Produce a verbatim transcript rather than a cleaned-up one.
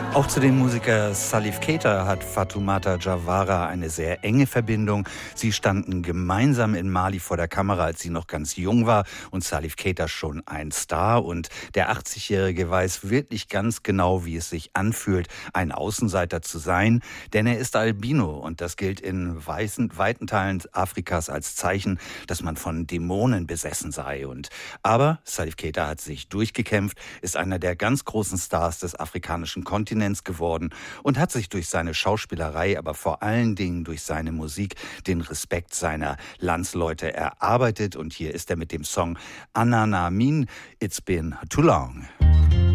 Auch zu dem Musiker Salif Keita hat Fatoumata Diawara eine sehr enge Verbindung. Sie standen gemeinsam in Mali vor der Kamera, als sie noch ganz jung war und Salif Keita schon ein Star. Und der achtzigjährige weiß wirklich ganz genau, wie es sich anfühlt, ein Außenseiter zu sein. Denn er ist Albino und das gilt in weißen, weiten Teilen Afrikas als Zeichen, dass man von Dämonen besessen sei. Und aber Salif Keita hat sich durchgekämpft, ist einer der ganz großen Stars des afrikanischen Kontinents geworden und hat sich durch seine Schauspielerei, aber vor allen Dingen durch seine Musik den Respekt seiner Landsleute erarbeitet. Und hier ist er mit dem Song Anana Min, It's Been Too Long.